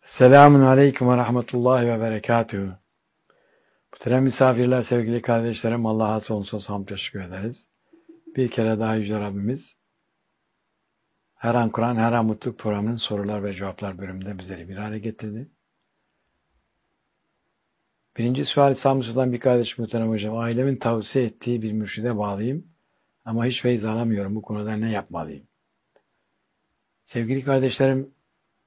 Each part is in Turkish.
Selamun Aleyküm ve Rahmetullahi ve Berekatuhu. Muhterem misafirler, sevgili kardeşlerim, Allah'a sonsuz hamd teşekkür ederiz. Bir kere daha Yüce Rabbimiz, Her An Kur'an, Her An Mutluluk programının sorular ve cevaplar bölümünde bizleri bir araya getirdi. Birinci sual Samsun'dan bir kardeş muhterem hocam, ailemin tavsiye ettiği bir mürşide bağlıyım ama hiç feyiz alamıyorum. Bu konuda ne yapmalıyım? Sevgili kardeşlerim,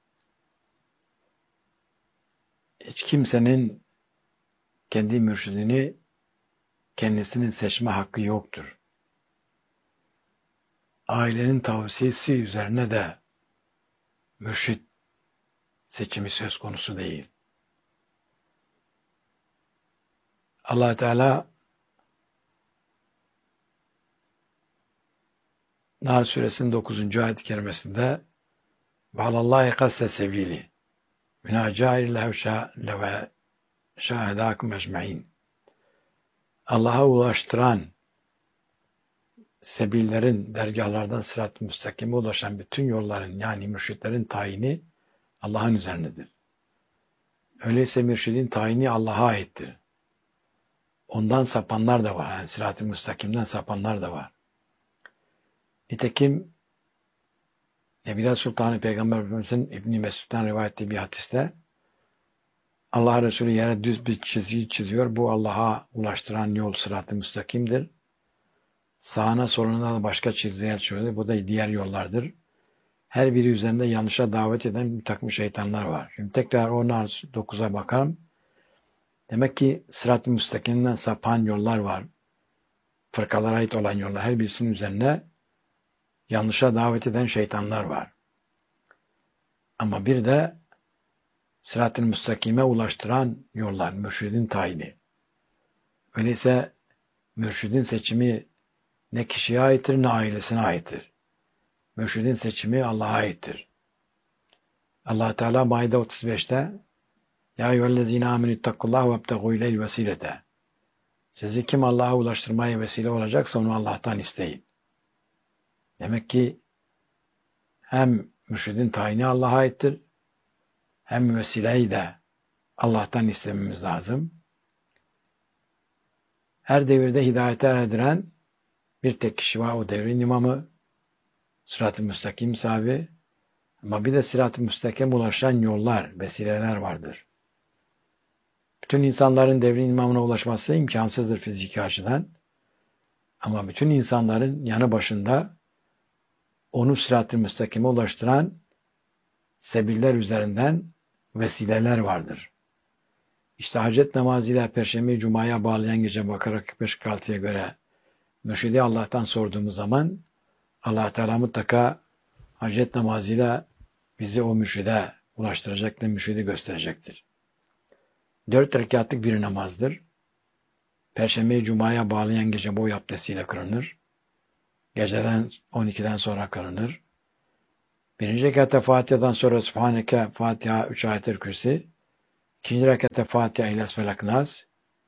hiç kimsenin kendi mürşidini kendisinin seçme hakkı yoktur. Ailenin tavsiyesi üzerine de mürşit seçimi söz konusu değil. Allah Teala Nahl Suresinin 9. ayet-i kerimesinde وَعَلَى قَسَّ سَب۪يلِ مِنَا جَائِرِ لَوْ شَاهَدَاكُمْ اَجْمَعِينَ Allah'a ulaştıran sebillerin, dergahlardan sırat-ı müstakime ulaşan bütün yolların yani mürşitlerin tayini Allah'ın üzerindedir. Öyleyse mürşidin tayini Allah'a aittir. Ondan sapanlar da var. Yani sırat-ı müstakimden sapanlar da var. Nitekim Nebiler Sultanı Peygamber Efendimiz'in İbn-i Mesud'dan rivayet ettiği bir hadiste Allah Resulü yere düz bir çizgi çiziyor. Bu Allah'a ulaştıran yol sırat-ı müstakimdir. Sağına soluna da başka çizgiler çiziyor. Bu da diğer yollardır. Her biri üzerinde yanlışa davet eden bir takım şeytanlar var. Şimdi tekrar 9'a bakalım. Demek ki sırat-ı müstakimden sapan yollar var. Fırkalara ait olan yollar. Her birisinin üzerine yanlışa davet eden şeytanlar var. Ama bir de sırat-ı müstakime ulaştıran yollar, mürşidin tayini. Öyleyse mürşidin seçimi ne kişiye aittir ne ailesine aittir. Mürşidin seçimi Allah'a aittir. Allah Teala Maide 35'te Ya eyyühellezine amenü ittakullaha vebtegû ileyl vesilete. Sizi kim Allah'a ulaştırmaya vesile olacaksa onu Allah'tan isteyin. Demek ki hem mürşidin tayini Allah'a aittir, hem vesileyi de Allah'tan istememiz lazım. Her devirde hidayete erdiren bir tek kişi var, o devrin imamı, sırat-ı müstakim sahibi. Ama bir de sırat-ı müstakim ulaşan yollar, vesileler vardır. Bütün insanların devrin imamına ulaşması imkansızdır fiziki açıdan. Ama bütün insanların yanı başında onu sırat-ı müstakime ulaştıran sebiller üzerinden vesileler vardır. İşte hacet namazıyla Perşembe-i Cuma'ya bağlayan gece Bakara 45-46'ya göre mürşidi Allah'tan sorduğumuz zaman Allah Teala mutlaka hacet namazıyla bizi o mürşide ulaştıracaktır, mürşidi gösterecektir. 4 rekatlık bir namazdır. Perşembe-i Cuma'ya bağlayan gece boy abdestiyle kılınır. Geceden 12'den sonra kılınır. 1. rekatta Fatiha'dan sonra Sübhaneke, Fatiha, 3 ayet-i kürsi. 2. rekatta Fatiha, İhlas, Felak, Nas.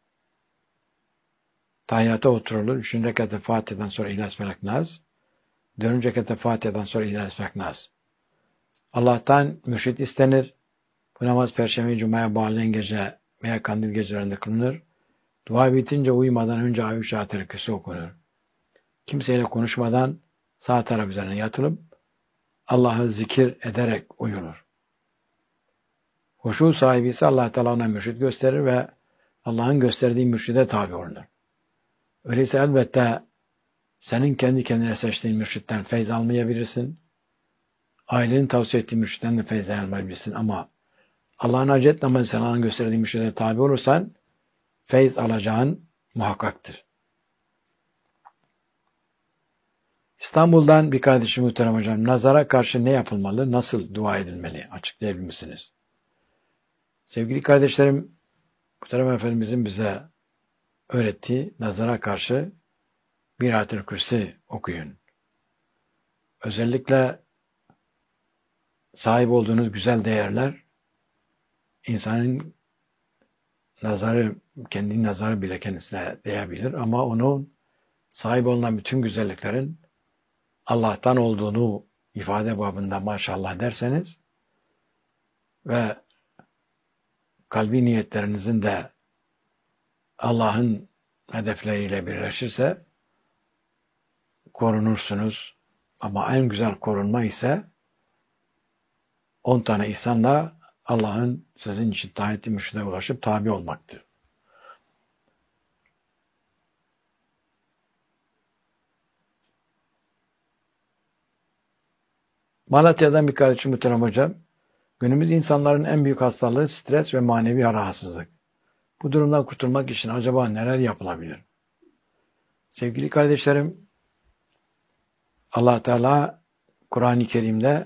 Tahiyyata oturulur. 3. rekatta Fatiha'dan sonra İhlas, Felak, Nas. 4. rekatta Fatiha'dan sonra İhlas, Felak, Nas. Allah'tan mürşid istenir. Bu namaz Perşembe Cuma'ya bağlayan gece veya kandil gecelerinde kılınır. Dua bitince uyumadan önce Ayet-i Şahatere okunur. Kimseyle konuşmadan sağ taraf üzerine yatılıp Allah'ı zikir ederek uyunur. Huşu sahibi ise Allah Teala ona mürşid gösterir ve Allah'ın gösterdiği mürşide tabi olunur. Öyleyse elbette senin kendi kendine seçtiğin mürşitten feyz almayabilirsin. Ailenin tavsiye ettiği mürşitten de feyz almayabilirsin ama Allah'ın hacet namazı Allah'ın gösterdiği mürşide tabi olursan feyz alacağın muhakkaktır. İstanbul'dan bir kardeşim muhterem hocam, nazara karşı ne yapılmalı, nasıl dua edilmeli açıklayabilir misiniz? Sevgili kardeşlerim, muhterem Efendimizin bize öğrettiği nazara karşı bir ayet-i kürsi okuyun. Özellikle sahip olduğunuz güzel değerler insanın nazarı, kendi nazarı bile kendisine değebilir ama onun sahip olunan bütün güzelliklerin Allah'tan olduğunu ifade babında maşallah derseniz ve kalbi niyetlerinizin de Allah'ın hedefleriyle birleşirse korunursunuz. Ama en güzel korunma ise 10 tane ihsanla Allah'ın sizin için tayin ettiği mürşide ulaşıp tabi olmaktır. Malatya'dan bir kardeşim muhterem hocam, günümüz insanların en büyük hastalığı stres ve manevi rahatsızlık. Bu durumdan kurtulmak için acaba neler yapılabilir? Sevgili kardeşlerim, Allah Teala Kur'an-ı Kerim'de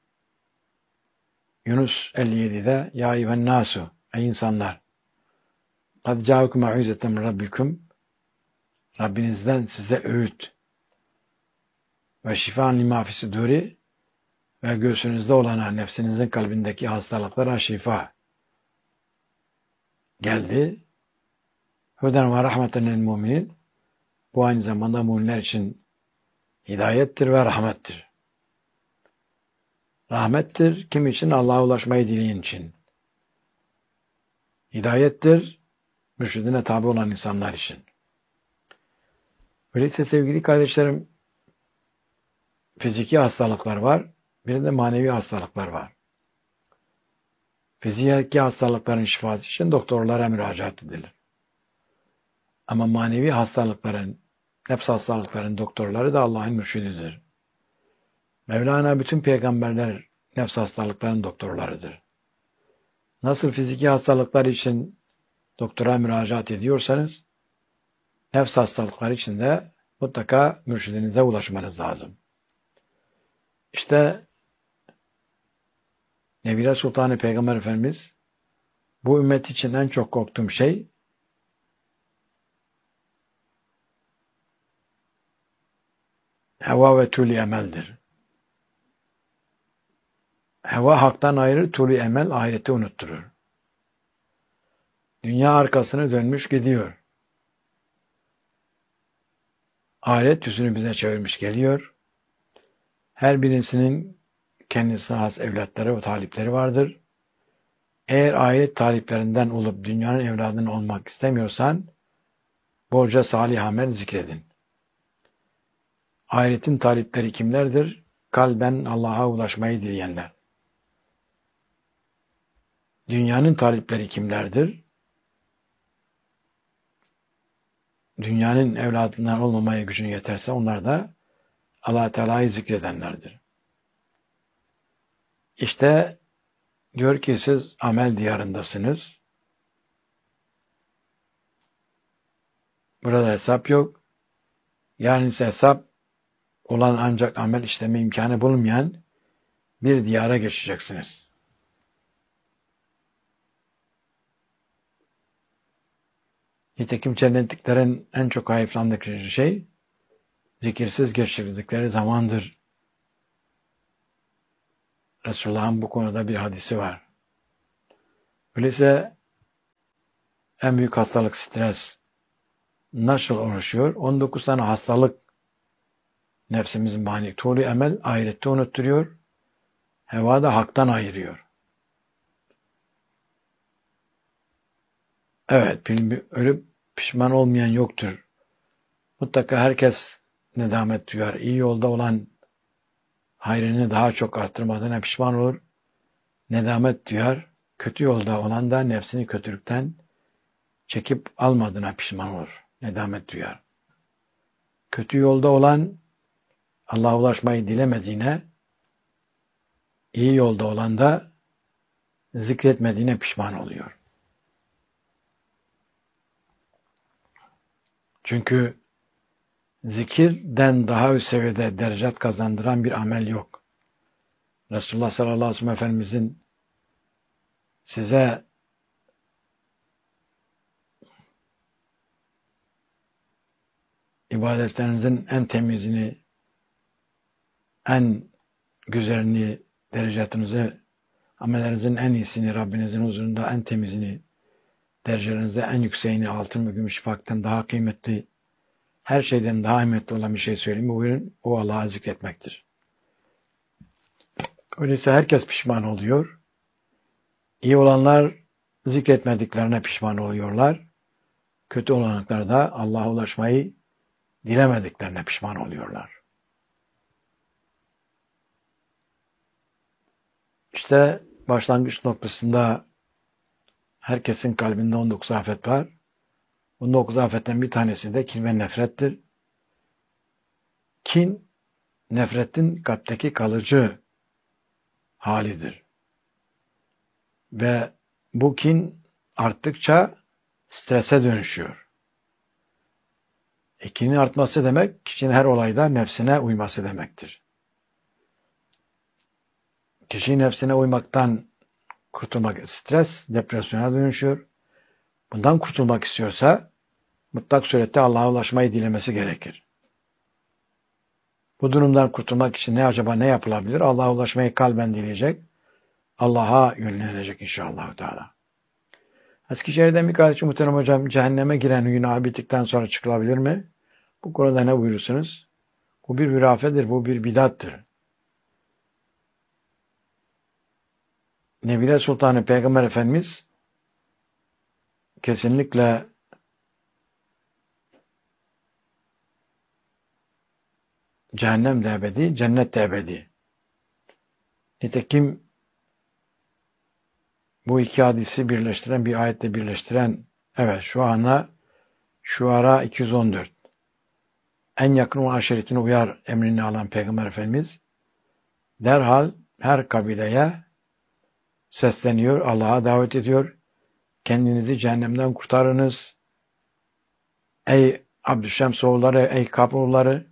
Yunus 57'de Ya eyyühen nasu, ey insanlar, kad câukum mev'izetem rabbikum, Rabbinizden size öğüt ve şifan lima fis sudûri, ve göğsünüzde olana, nefsinizin kalbindeki hastalıklara şifa geldi. Huden ve rahmeten lil müminin. Bu aynı zamanda müminler için hidayettir ve rahmettir. Rahmettir kim için? Allah'a ulaşmayı dileyen için. Hidayettir mürşidine tabi olan insanlar için. Öyleyse sevgili kardeşlerim, fiziki hastalıklar var, bir de manevi hastalıklar var. Fiziki hastalıkların şifası için doktorlara müracaat edilir. Ama manevi hastalıkların, nefs hastalıkların doktorları da Allah'ın mürşididir. Mevlana bütün peygamberler nefs hastalıkların doktorlarıdır. Nasıl fiziki hastalıklar için doktora müracaat ediyorsanız, nefs hastalıkları için de mutlaka mürşidinize ulaşmanız lazım. İşte Nebile Sultanı Peygamber Efendimiz, bu ümmet için en çok korktuğum şey heva ve tûl-i emeldir. Heva haktan ayrı, tûl-i emel ahireti unutturur. Dünya arkasını dönmüş gidiyor. Ahiret yüzünü bize çevirmiş geliyor. Her birisinin kendisine has evlatları ve talipleri vardır. Eğer ahiret taliplerinden olup dünyanın evladının olmak istemiyorsan, bolca salih amel zikredin. Ahiretin talipleri kimlerdir? Kalben Allah'a ulaşmayı dileyenler. Dünyanın talipleri kimlerdir? Dünyanın evladından olmamaya gücün yeterse onlar da Allah Teala'yı zikredenlerdir. İşte diyor ki siz amel diyarındasınız. Burada hesap yok. Yarın ise hesap olan ancak amel işleme imkanı bulunmayan bir diyara geçeceksiniz. Nitekim cennetliklerin en çok hayıflandıkları şey zikirsiz geçirdikleri zamandır. Resulullah'ın bu konuda bir hadisi var. Öyleyse en büyük hastalık stres nasıl oluşuyor? 19 tane hastalık nefsimizin mani. Tuğlu emel ahirette unutturuyor. Heva da haktan ayırıyor. Evet, ölüp pişman olmayan yoktur. Mutlaka herkes nedamet duyar. İyi yolda olan hayrını daha çok arttırmadığına pişman olur. Nedamet duyar. Kötü yolda olan da nefsini kötülükten çekip almadığına pişman olur. Nedamet duyar. Kötü yolda olan Allah'a ulaşmayı dilemediğine, iyi yolda olan da zikretmediğine pişman oluyor. Çünkü zikirden daha üst seviyede derecat kazandıran bir amel yok. Resulullah sallallahu aleyhi ve sellem Efendimizin size ibadetlerinizin en temizini, en güzelini, derecatınızı, amellerinizin en iyisini, Rabbinizin huzurunda en temizini, derecelerinizde en yükseğini, altın ve gümüş fakten daha kıymetli, her şeyden daha kıymetli olan bir şey söyleyeyim mi? Buyurun, o Allah'a zikretmektir. Öyleyse herkes pişman oluyor. İyi olanlar zikretmediklerine pişman oluyorlar. Kötü olanlar da Allah'a ulaşmayı dilemediklerine pişman oluyorlar. İşte başlangıç noktasında herkesin kalbinde 19 afet var. Bu 19 afetten bir tanesi de kin ve nefrettir. Kin, nefretin kalpteki kalıcı halidir. Ve bu kin arttıkça strese dönüşüyor. Kinin artması demek, kişinin her olayda nefsine uyması demektir. Kişi nefsine uymaktan kurtulmak, stres, depresyona dönüşüyor. Bundan kurtulmak istiyorsa, mutlak surette Allah'a ulaşmayı dilemesi gerekir. Bu durumdan kurtulmak için ne yapılabilir? Allah'a ulaşmayı kalben dileyecek. Allah'a yönlenecek inşallah Teala. Eskişehir'den bir kardeşim muhterem hocam, cehenneme giren günah bittikten sonra çıkılabilir mi? Bu konuda ne buyurursunuz? Bu bir hürafedir, bu bir bidattır. Nebile Sultanı Peygamber Efendimiz kesinlikle cehennem de ebedi, cennet de ebedi. Nitekim bu iki hadisi birleştiren, bir ayetle birleştiren, evet şu ana Şuara 214. En yakın olan aşiretine uyar emrini alan Peygamber Efendimiz derhal her kabileye sesleniyor, Allah'a davet ediyor. Kendinizi cehennemden kurtarınız. Ey Abdüşşems oğulları, ey Kab oğulları,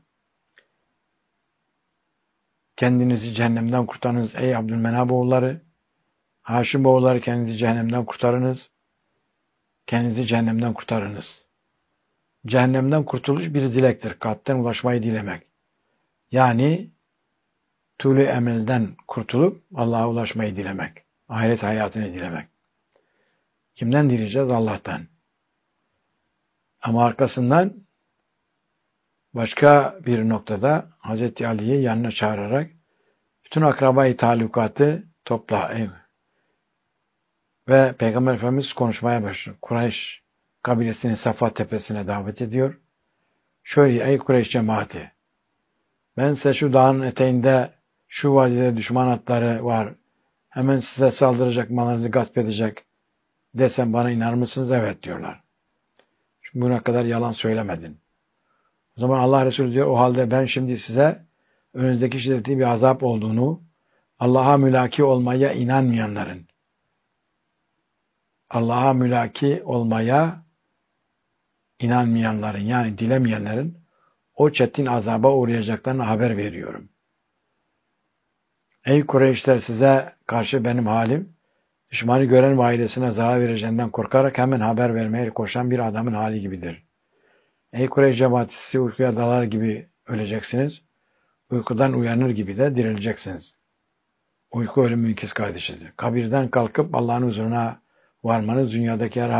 kendinizi cehennemden kurtarınız. Ey Abdülmenab oğulları, Haşim oğulları, kendinizi cehennemden kurtarınız. Kendinizi cehennemden kurtarınız. Cehennemden kurtuluş bir dilektir. Kalpten ulaşmayı dilemek. Yani tûl-i emelden kurtulup Allah'a ulaşmayı dilemek. Ahiret hayatını dilemek. Kimden dileyeceğiz? Allah'tan. Ama arkasından başka bir noktada Hz. Ali'yi yanına çağırarak bütün akrabayı talukatı topla ve Peygamber Efendimiz konuşmaya başlıyor. Kureyş kabilesini Safa tepesine davet ediyor. Şöyle, ey Kureyş cemaati, ben size şu dağın eteğinde şu vadide düşman atları var, hemen size saldıracak, malınızı gasp edecek desem bana inanır mısınız? Evet diyorlar. Çünkü buna kadar yalan söylemedin. O zaman Allah Resulü diyor, o halde ben şimdi size önünüzdeki şiddetli bir azap olduğunu, Allah'a mülaki olmaya inanmayanların, Allah'a mülaki olmaya inanmayanların, yani dilemeyenlerin o çetin azaba uğrayacaklarına haber veriyorum. Ey Kureyşler, size karşı benim halim, düşmanı gören ve ailesine zarar vereceğinden korkarak hemen haber vermeye koşan bir adamın hali gibidir. Ey Kureyş cemaati, siz uykuya dalar gibi öleceksiniz, uykudan uyanır gibi de dirileceksiniz. Uyku ölümün ikiz kardeşidir. Kabirden kalkıp Allah'ın huzuruna varmanız dünyadaki her